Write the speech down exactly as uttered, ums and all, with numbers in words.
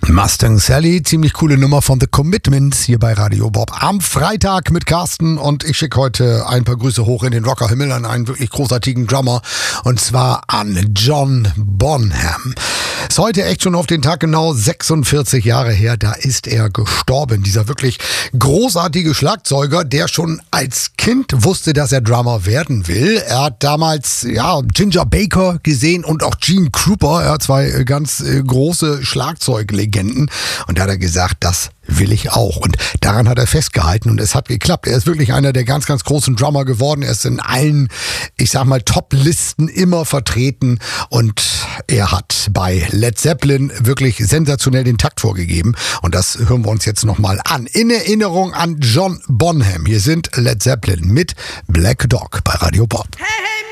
Mustang Sally, ziemlich coole Nummer von The Commitments hier bei Radio Bob. Am Freitag mit Carsten und ich schicke heute ein paar Grüße hoch in den Rockerhimmel an einen wirklich großartigen Drummer und zwar an John Bonham. Ist heute echt schon auf den Tag genau sechsundvierzig Jahre her, da ist er gestorben. Dieser wirklich großartige Schlagzeuger, der schon als Kind wusste, dass er Drummer werden will. Er hat damals ja Ginger Baker gesehen und auch Gene Krupa, er hat zwei ganz äh, große Schlagzeuglegenden und da hat er gesagt, das will ich auch. Und daran hat er festgehalten und es hat geklappt. Er ist wirklich einer der ganz, ganz großen Drummer geworden. Er ist in allen, ich sag mal, Top-Listen immer vertreten und er hat bei Led Zeppelin wirklich sensationell den Takt vorgegeben und das hören wir uns jetzt nochmal an. In Erinnerung an John Bonham. Hier sind Led Zeppelin mit Black Dog bei Radio Bob. Hey, hey!